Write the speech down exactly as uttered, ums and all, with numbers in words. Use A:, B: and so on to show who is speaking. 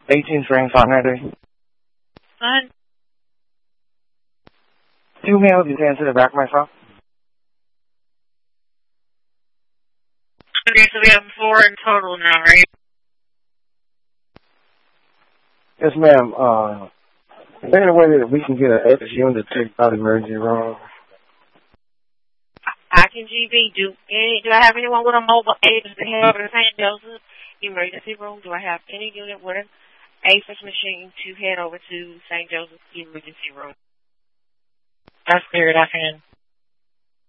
A: eighteen Spring, Font ninety.
B: Son?
A: Two males, you can to the back of myself.
B: Okay, so we have four in total now, right?
A: Yes, ma'am. Uh, is there any way that we can get an extra unit to take out the emergency room?
B: I can G B. Do any, do I have anyone with a mobile aid to head over to Saint Joseph Emergency Room? Do I have any unit with an AFIS machine to head over to Saint Joseph Emergency Room? That's clear. I can.